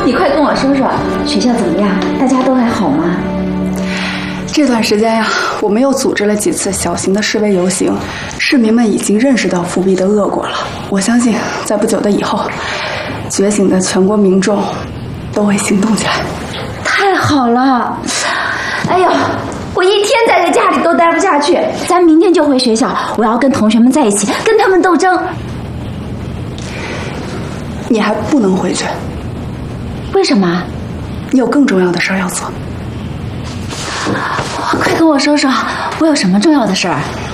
你快跟我说说，学校怎么样？大家都还好吗？ 这段时间呀，我们又组织了几次小型的示威游行，市民们已经认识到复辟的恶果了。我相信，在不久的以后，觉醒的全国民众都会行动起来。 太好了！哎呦，我一天待在家里都待不下去。咱明天就回学校，我要跟同学们在一起，跟他们斗争。 你还不能回去。 为什么？ 你有更重要的事要做。 快跟我说说，我有什么重要的事儿？